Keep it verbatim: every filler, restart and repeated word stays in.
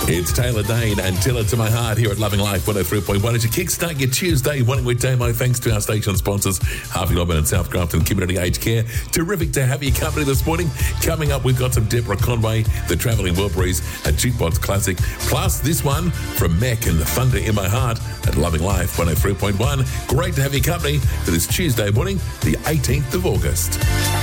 It's Taylor Dane and Tell It to My Heart here at Loving Life one oh three point one. As you kickstart your Tuesday morning with Damo, thanks to our station sponsors, Harvey Norman and South Grafton Community Aged Care. Terrific to have your company this morning. Coming up, we've got some Deborah Conway, the Travelling Wilburys, a Jukebox Classic, plus this one from Mech and the Thunder in My Heart at Loving Life one oh three point one. Great to have your company for this Tuesday morning, the eighteenth of August.